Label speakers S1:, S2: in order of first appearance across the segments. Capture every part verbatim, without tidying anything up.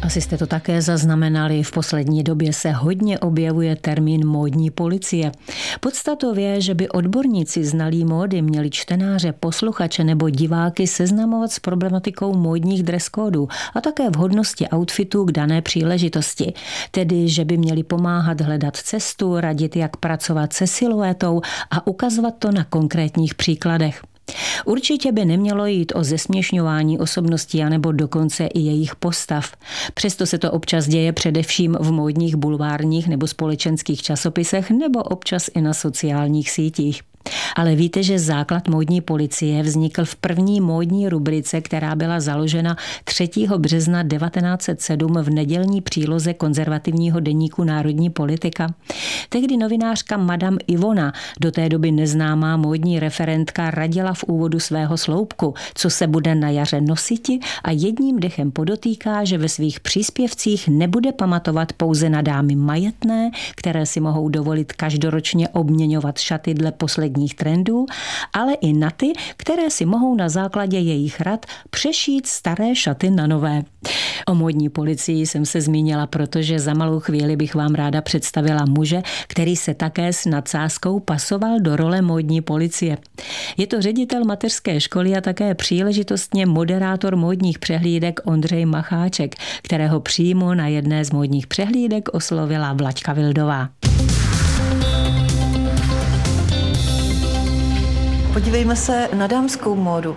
S1: Asi jste to také zaznamenali, v poslední době se hodně objevuje termín módní policie. Podstatou je, že by odborníci znalí módy měli čtenáře, posluchače nebo diváky seznamovat s problematikou módních dress kódů a také vhodnosti outfitů k dané příležitosti. Tedy, že by měli pomáhat hledat cestu, radit, jak pracovat se siluetou a ukazovat to na konkrétních příkladech. Určitě by nemělo jít o zesměšňování osobností anebo dokonce i jejich postav. Přesto se to občas děje především v módních bulvárních nebo společenských časopisech nebo občas i na sociálních sítích. Ale víte, že základ módní policie vznikl v první módní rubrice, která byla založena třetího března devatenáct set sedm v nedělní příloze konzervativního deníku Národní politika. Tehdy novinářka Madame Ivona, do té doby neznámá módní referentka, radila v úvodu svého sloupku, co se bude na jaře nositi, a jedním dechem podotýká, že ve svých příspěvcích nebude pamatovat pouze na dámy majetné, které si mohou dovolit každoročně obměňovat šaty dle posledních trendů, ale i na ty, které si mohou na základě jejich rad přešít staré šaty na nové. O módní policii jsem se zmínila, protože za malou chvíli bych vám ráda představila muže, který se také s nadsázkou pasoval do role módní policie. Je to ředitel mateřské školy a také příležitostně moderátor módních přehlídek Ondřej Macháček, kterého přímo na jedné z módních přehlídek oslovila Vlaďka Vildová.
S2: Podívejme se na dámskou módu.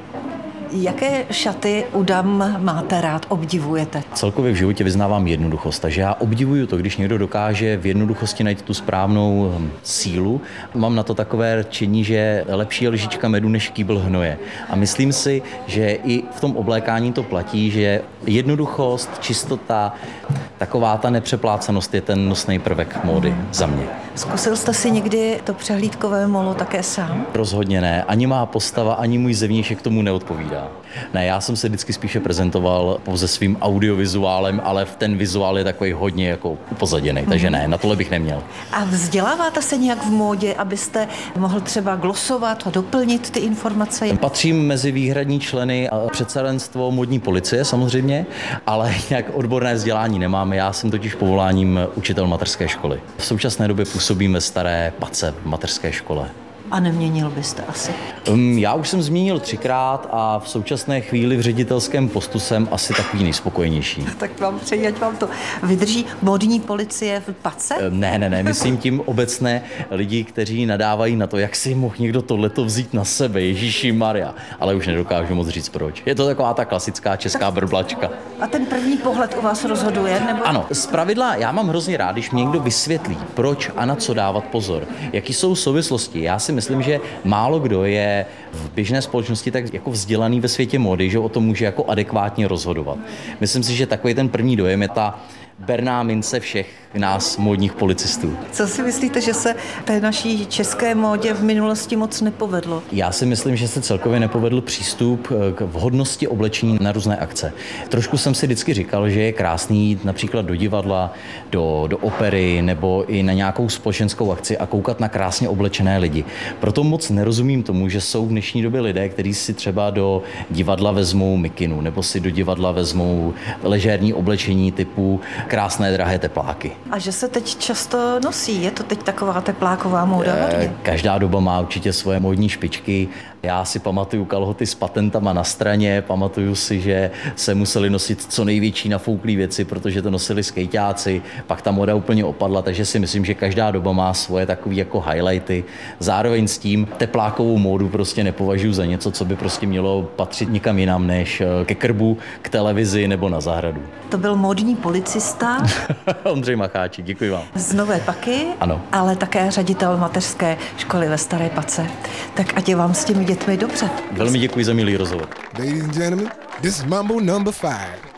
S2: Jaké šaty u dam máte rád, obdivujete?
S3: Celkově v životě vyznávám jednoduchost, takže já obdivuju to, když někdo dokáže v jednoduchosti najít tu správnou sílu. Mám na to takové rčení, že lepší je lžička medu než kýbl hnoje. A myslím si, že i v tom oblékání to platí, že jednoduchost, čistota, taková ta nepřeplácanost je ten nosný prvek módy za mě.
S2: Zkusil jste si někdy to přehlídkové molo také sám?
S3: Rozhodně ne. Ani má postava, ani můj zevnějšek tomu neodpovídá. Ne, já jsem se vždycky spíše prezentoval pouze svým audiovizuálem, ale ten vizuál je takový hodně jako upozaděný, mm. takže ne, na tohle bych neměl.
S2: A vzděláváte se nějak v módě, abyste mohl třeba glosovat a doplnit ty informace?
S3: Patřím mezi výhradní členy a představenstvo módní policie samozřejmě, ale nějak odborné vzdělání nemám. Já jsem totiž povoláním učitel mateřské školy. V současné době působím ve Staré Pace v mateřské škole.
S2: A neměnil byste asi?
S3: Um, já už jsem změnil třikrát a v současné chvíli v ředitelském postu jsem asi takový nejspokojenější.
S2: Tak vám přeji, ať vám to vydrží. Módní policie v Pace?
S3: Um, ne, ne, ne, myslím tím obecné lidi, kteří nadávají na to, jak si mohl někdo tohleto vzít na sebe, Ježíši Maria, ale už nedokážu moc říct proč. Je to taková ta klasická česká brblačka.
S2: A ten první pohled u vás rozhoduje, nebo?
S3: Ano, zpravidla já mám hrozně rád, když mě někdo vysvětlí, proč a na co dávat pozor. Jaký jsou souvislosti. Já si myslím, že málo kdo je v běžné společnosti tak jako vzdělaný ve světě módy, že o tom může jako adekvátně rozhodovat. Myslím si, že takový ten první dojem je ta berná mince všech nás módních policistů.
S2: Co si myslíte, že se té naší české módě v minulosti moc nepovedlo?
S3: Já si myslím, že se celkově nepovedl přístup k vhodnosti oblečení na různé akce. Trošku jsem si vždycky říkal, že je krásný jít například do divadla, do, do opery nebo i na nějakou společenskou akci a koukat na krásně oblečené lidi. Proto moc nerozumím tomu, že jsou v dnešní době lidé, kteří si třeba do divadla vezmou mikinu nebo si do divadla vezmou ležérní oblečení typu krásné drahé tepláky.
S2: A že se teď často nosí, je to teď taková tepláková móda hodně?
S3: Každá doba má určitě svoje módní špičky. Já si pamatuju kalhoty s patentama na straně, pamatuju si, že se museli nosit co největší nafouklý věci, protože to nosili skejťáci, pak ta moda úplně opadla, takže si myslím, že každá doba má svoje takové jako highlighty. Zároveň s tím teplákovou módu prostě nepovažuji za něco, co by prostě mělo patřit nikam jinam než ke krbu, k televizi nebo na zahradu.
S2: To byl módní policista.
S3: Ondřej Macháček, děkuji vám.
S2: Z Nové Paky,
S3: ano.
S2: Ale také ředitel mateřské školy ve Staré Pace. Tak ať je vám s těmi dětmi dobře.
S3: Velmi děkuji za milý rozhovor.
S4: Ladies and gentlemen, this is Mambo number five.